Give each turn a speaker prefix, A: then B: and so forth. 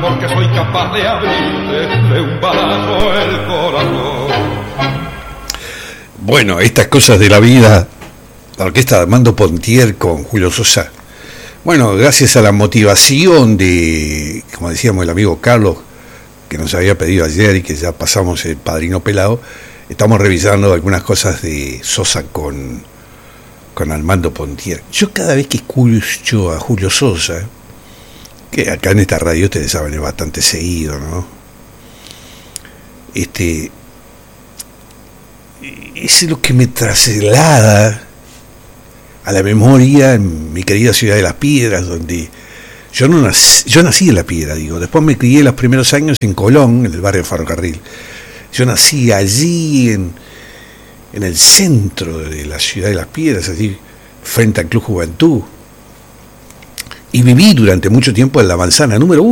A: porque soy capaz de abrirte de un balazo el corazón.
B: Bueno, estas cosas de la vida, la orquesta de Armando Pontier con Julio Sosa. Bueno, gracias a la motivación de, como decíamos, el amigo Carlos, que nos había pedido ayer y que ya pasamos el Padrino Pelado, estamos revisando algunas cosas de Sosa con Armando Pontier. Yo cada vez que escucho a Julio Sosa, que acá en esta radio ustedes saben es bastante seguido, ¿no? Es lo que me traslada a la memoria en mi querida ciudad de Las Piedras, donde yo nací en La Piedra, digo, después me crié los primeros años en Colón, en el barrio Ferrocarril. Yo nací allí en el centro de la ciudad de Las Piedras, allí frente al Club Juventud, y viví durante mucho tiempo en la manzana número 1.